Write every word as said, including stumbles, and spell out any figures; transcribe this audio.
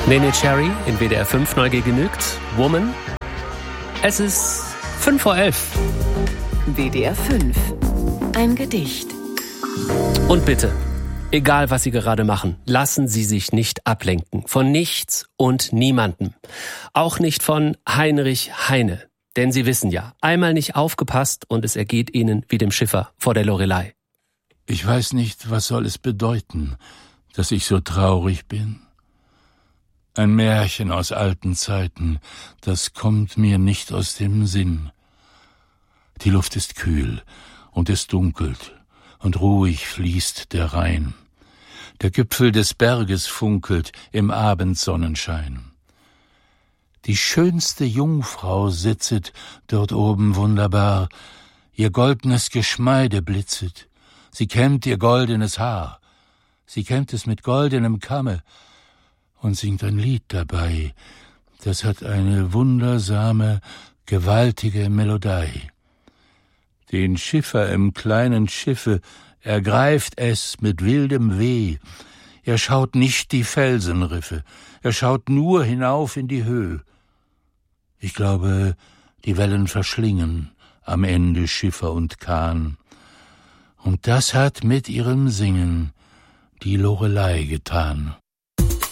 Nene Cherry in W D R fünf, Neugier genügt. Woman. Es ist fünf vor elf. W D R fünf. Ein Gedicht. Und bitte, egal was Sie gerade machen, lassen Sie sich nicht ablenken. Von nichts und niemandem. Auch nicht von Heinrich Heine. Denn Sie wissen ja, einmal nicht aufgepasst und es ergeht Ihnen wie dem Schiffer vor der Loreley. Ich weiß nicht, was soll es bedeuten, dass ich so traurig bin? Ein Märchen aus alten Zeiten, das kommt mir nicht aus dem Sinn. Die Luft ist kühl und es dunkelt und ruhig fließt der Rhein. Der Gipfel des Berges funkelt im Abendsonnenschein. Die schönste Jungfrau sitzet dort oben wunderbar, ihr goldnes Geschmeide blitzet, sie kämmt ihr goldenes Haar, sie kämmt es mit goldenem Kamme und singt ein Lied dabei, das hat eine wundersame, gewaltige Melodie. Den Schiffer im kleinen Schiffe ergreift es mit wildem Weh, er schaut nicht die Felsenriffe, er schaut nur hinauf in die Höhe. Ich glaube, die Wellen verschlingen am Ende Schiffer und Kahn. Und das hat mit ihrem Singen die Loreley getan.